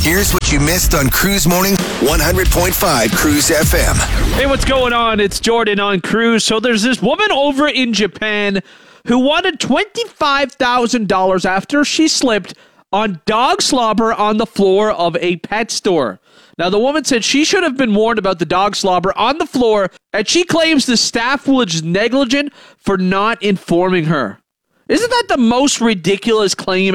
Here's what you missed on Cruise Morning, 100.5 Cruise FM. Hey, what's going on? It's Jordan on Cruise. So there's this woman over in Japan who wanted $25,000 after she slipped on dog slobber on the floor of a pet store. Now, the woman said she should have been warned about the dog slobber on the floor, and she claims the staff was negligent for not informing her. Isn't that the most ridiculous claim